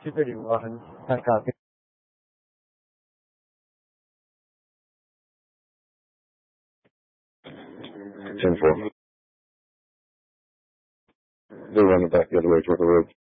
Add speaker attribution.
Speaker 1: 231. I copy.
Speaker 2: 10-4. They're running back the other way toward the road.